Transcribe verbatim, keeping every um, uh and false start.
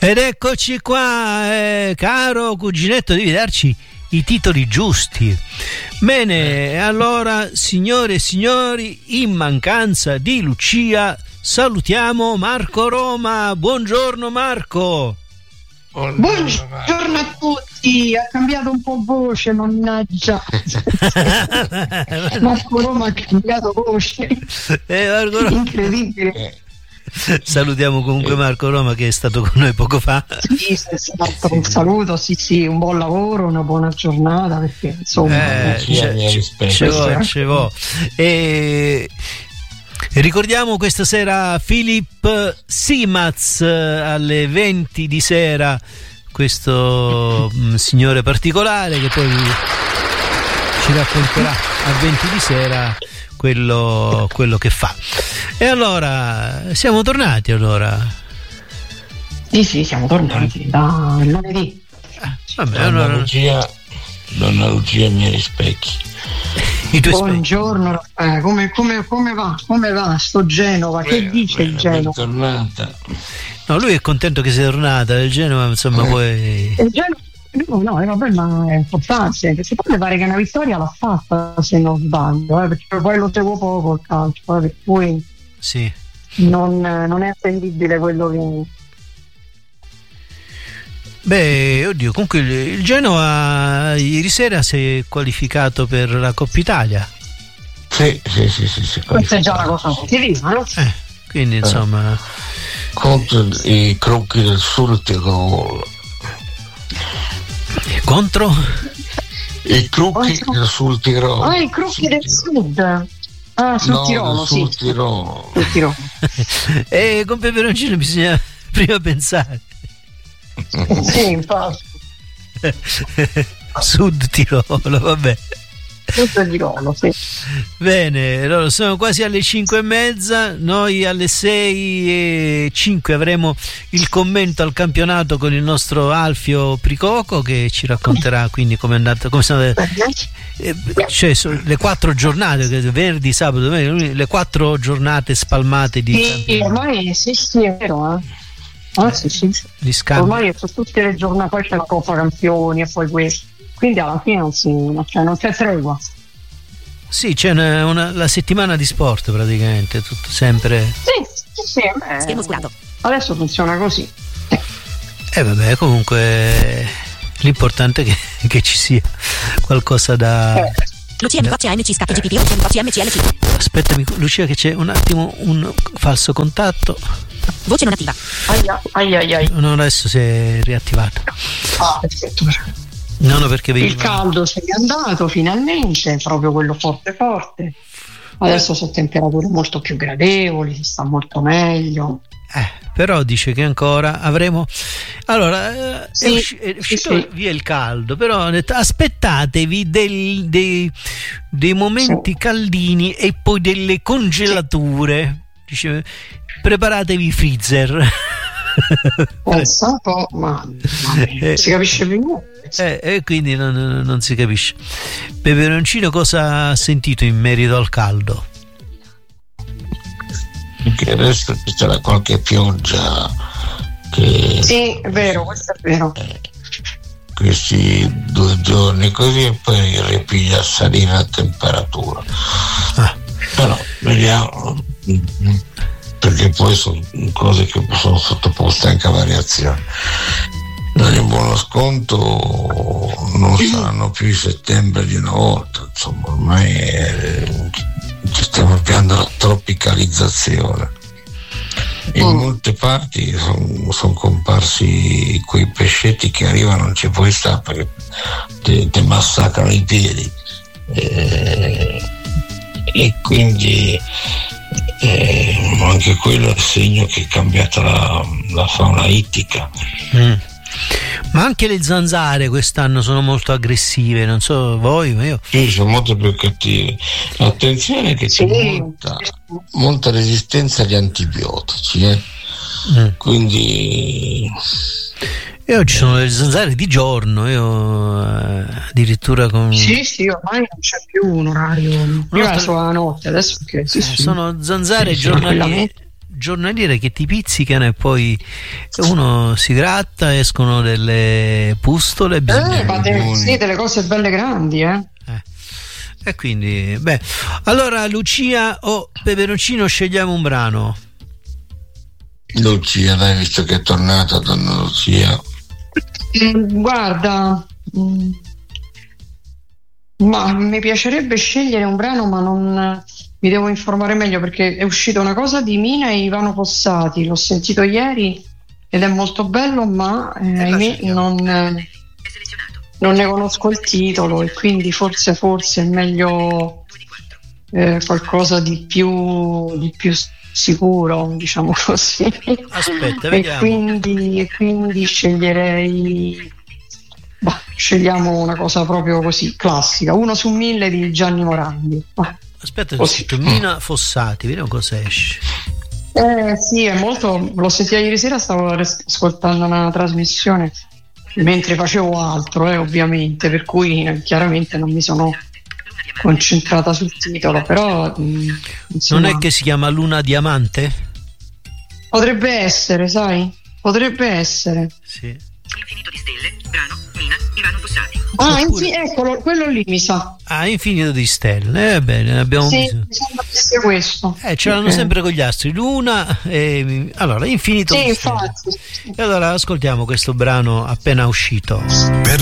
Ed eccoci qua, eh, caro cuginetto, devi darci i titoli giusti. Bene, allora, signore e signori, in mancanza di Lucia, salutiamo Marco Roma. Buongiorno Marco. Buongiorno a tutti, ha cambiato un po' voce, mannaggia. Marco Roma ha cambiato voce. Eh, Marco Roma. Incredibile. Salutiamo comunque Marco Roma che è stato con noi poco fa. Sì, esatto, un saluto, sì sì, un buon lavoro, una buona giornata, perché insomma eh, ci vuole. E ricordiamo questa sera Philip Simaz alle venti di sera, questo mh, signore particolare che poi ci racconterà a venti di sera quello, quello che fa. E allora siamo tornati allora. Sì sì, siamo tornati da lunedì. Ah, vabbè, donna, allora... Lucia, donna Lucia, miei rispecchi. I tuoi Buongiorno, eh, come, come, come va? Come va sto Genova? Che Beh, dice bene, il Genova? Bentornata. No, lui è contento che sia tornata. Il Genova, insomma, eh. poi. Il Genova, no, no, eh, vabbè, ma è importante. Se poi mi pare che una vittoria l'ha fatta, se non sbaglio, eh, perché poi lo seguo poco il calcio, eh, per cui Sì. non, non è attendibile quello che. Beh, oddio, comunque il, il Genova ieri sera si è qualificato per la Coppa Italia. Sì, sì, sì, sì, sì. Questa è già una cosa positiva, no? Eh, quindi insomma. Contro i crocchi del Sud Tirolo. Contro? I crocchi Contro? del Sud Tirolo. Ah, i crocchi del Sud. Ah, sul no, Tirolo, sul sì. Tirolo. Sul Tirolo. E con peperoncino bisogna prima pensare. Sì, infatti. Sud Tirolo, vabbè. Sud Tirolo, sì. Bene, allora sono quasi alle cinque e mezza. Noi alle sei e cinque avremo il commento al campionato con il nostro Alfio Pricoco, che ci racconterà quindi come è andata, come sono eh, cioè le quattro giornate, venerdì, sabato, domenica, le quattro giornate spalmate di sì, campionato. ormai sì, sì, è vero, eh. Ah, sì, sì. Gli scambi. Ormai su tutte le giornate, poi c'è la Coppa Campioni e poi questo, quindi alla fine non, si, cioè non c'è tregua. Sì, c'è una, una, la settimana di sport praticamente, tutto sempre. Sì, sì, sì, beh, Schermo scurato. adesso funziona così. E eh, vabbè, comunque l'importante è che, che ci sia qualcosa da. Eh. Lucia mi faccia A M C scatto G P T, Lucia mi faccia A M C L C. Aspettami, Lucia, che c'è un attimo un falso contatto. Voce non attiva. Aia, aia, aia. No, adesso si è riattivato. Ah, perfetto. No, no, perché veniva... Il caldo se n'è andato finalmente, proprio quello forte forte. Adesso sono temperature molto più gradevoli, si sta molto meglio. Eh, però dice che ancora avremo. Allora, sì, è, usci- è uscito sì, sì. via il caldo, però ha detto, aspettatevi del, dei, dei momenti sì. caldini e poi delle congelature. Dice, preparatevi i freezer. Pensa un po', ma, ma eh, si capisce più. E eh, quindi non, non, non si capisce. Peperoncino, cosa ha sentito in merito al caldo? Che adesso ci sarà qualche pioggia che sì, è vero, questo è vero. Eh, questi due giorni così e poi ripiglia a salire la temperatura. Ah. Però vediamo, perché poi sono cose che sono sottoposte anche a variazioni. Non in buono sconto non saranno più i settembre di una volta, insomma ormai è, ci stiamo piando la tropicalizzazione. In mm. molte parti sono son comparsi quei pescetti che arrivano, non ci puoi stare perché ti, ti massacrano i piedi, e, e quindi eh, anche quello è il segno che è cambiata la, la fauna ittica. Mm. Ma anche le zanzare quest'anno sono molto aggressive, non so voi, ma io. Sì, sono molto più cattive. Attenzione che c'è sì. molta, molta resistenza agli antibiotici, eh? mm. Quindi. E oggi sono le zanzare di giorno, io eh, addirittura con. Sì, sì, ormai non c'è più un orario. Prima era solo la notte, adesso che sì, eh, sì. sono zanzare sì, giornaliere. giornaliere che ti pizzicano e poi uno si gratta, escono delle pustole, eh, ma de- sì, delle cose belle grandi, eh. eh. E quindi, beh, allora Lucia o Peperoncino, scegliamo un brano. Lucia, dai, visto che è tornata, donna Lucia. Mm, guarda, mm, ma mi piacerebbe scegliere un brano, ma non mi devo informare meglio, perché è uscita una cosa di Mina e Ivano Fossati, l'ho sentito ieri ed è molto bello, ma eh, ahimè non, non ne conosco il titolo e quindi forse forse è meglio eh, qualcosa di più, di più sicuro, diciamo così. Aspetta, e vediamo. quindi, e quindi sceglierei, bah, scegliamo una cosa proprio così classica, Uno su mille di Gianni Morandi. Bah, aspetta, ho scritto Mina Fossati, vediamo cosa esce. Eh sì, è molto, l'ho sentita ieri sera, stavo ascoltando una trasmissione mentre facevo altro, eh, ovviamente, per cui eh, chiaramente non mi sono concentrata sul titolo, però mh, insomma, non è che si chiama Luna Diamante? Potrebbe essere, sai, potrebbe essere. Sì. Infinito di stelle, brano, Mina, Ivano Fossati. Ah, Oppure... infi- eccolo, quello lì mi sa. Ah, Infinito di stelle, eh, bene, abbiamo sì, bisogno. mi sembra che sia questo. Eh, ce l'hanno okay. sempre con gli astri, Luna e... allora, Infinito sì, di stelle. infatti. E allora ascoltiamo questo brano appena uscito. Per